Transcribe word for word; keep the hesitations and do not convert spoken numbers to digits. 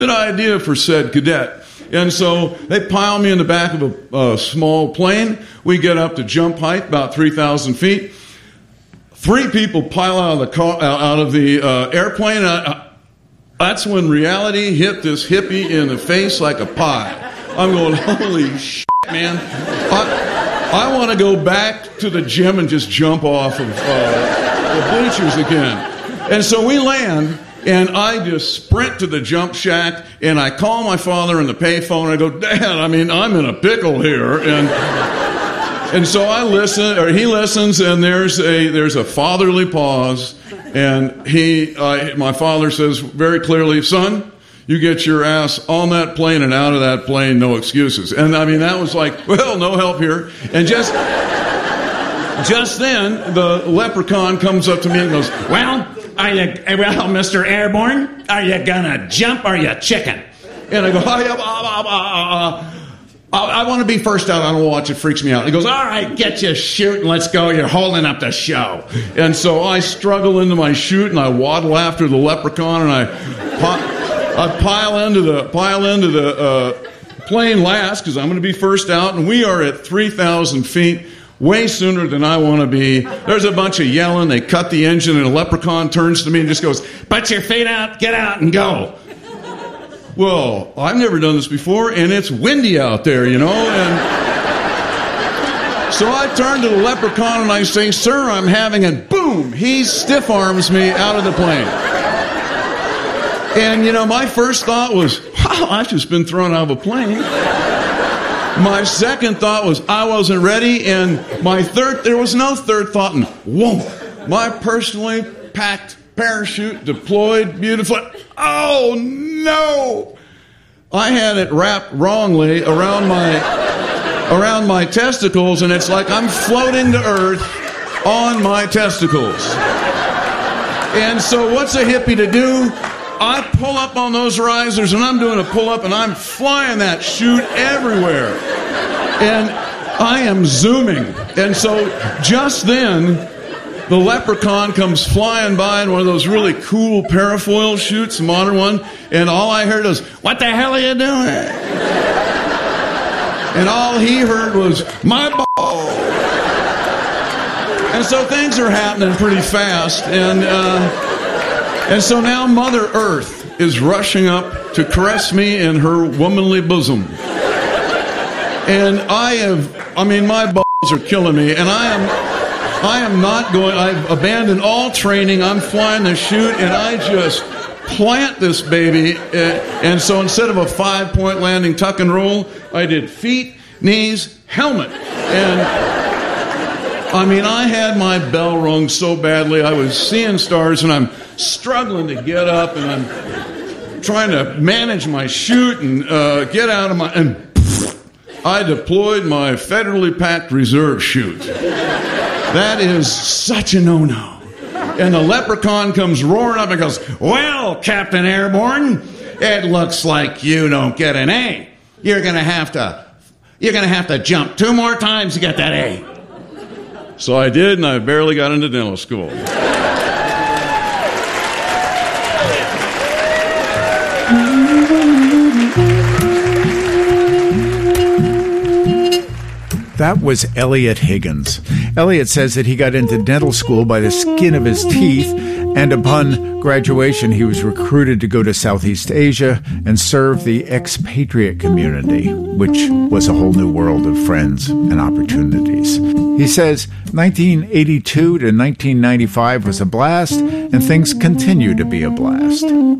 idea for said cadet. And so they pile me in the back of a uh, small plane. We get up to jump height, about three thousand feet. Three people pile out of the car, out of the uh, airplane. I, That's when reality hit this hippie in the face like a pie. I'm going, holy shit, man. I, I want to go back to the gym and just jump off of uh, the bleachers again. And so we land, and I just sprint to the jump shack, and I call my father in the payphone. I go, Dad, I mean, I'm in a pickle here. And and so I listen, or he listens, and there's a there's a fatherly pause. And he, uh, my father says very clearly, son, you get your ass on that plane and out of that plane, no excuses. And I mean, that was like, well, no help here. And just, just then, the leprechaun comes up to me and goes, well, are you, well, Mister Airborne, are you gonna jump or are you chicken? And I go, hi, uh, uh, uh, uh, I, I want to be first out. I don't watch. It freaks me out. He goes, all right, get your chute and let's go. You're holding up the show. And so I struggle into my chute and I waddle after the leprechaun and I, I pile into the pile into the uh, plane last because I'm going to be first out. And we are at three thousand feet, way sooner than I want to be. There's a bunch of yelling. They cut the engine and a leprechaun turns to me and just goes, put your feet out, get out, and go. Well, I've never done this before, and it's windy out there, you know, and so I turn to the leprechaun and I say, sir, I'm having it. Boom! He stiff arms me out of the plane. And, you know, my first thought was, wow, I've just been thrown out of a plane. My second thought was, I wasn't ready, and my third, there was no third thought, and whoa, my personally packed parachute deployed beautifully. Oh, no! I had it wrapped wrongly around my around my testicles, and it's like I'm floating to earth on my testicles. And so what's a hippie to do? I pull up on those risers, and I'm doing a pull-up, and I'm flying that chute everywhere. And I am zooming. And so just then, the leprechaun comes flying by in one of those really cool parafoil chutes, a modern one, and all I heard was, what the hell are you doing? And all he heard was, my ball. And so things are happening pretty fast, and uh, and so now Mother Earth is rushing up to caress me in her womanly bosom. And I have, I mean, my balls are killing me, and I am... I am not going, I've abandoned all training, I'm flying the chute, and I just plant this baby, uh, and so instead of a five-point landing tuck and roll, I did feet, knees, helmet, and I mean, I had my bell rung so badly, I was seeing stars, and I'm struggling to get up, and I'm trying to manage my chute and uh, get out of my, and pff, I deployed my federally packed reserve chute. That is such a no-no. And the leprechaun comes roaring up and goes, well, Captain Airborne, it looks like you don't get an A. You're going to have to, you're going to have to jump two more times to get that A. So I did, and I barely got into dental school. That was Elliot Higgins. Elliot says that he got into dental school by the skin of his teeth, and upon graduation, he was recruited to go to Southeast Asia and serve the expatriate community, which was a whole new world of friends and opportunities. He says nineteen eighty-two to nineteen ninety-five was a blast, and things continue to be a blast.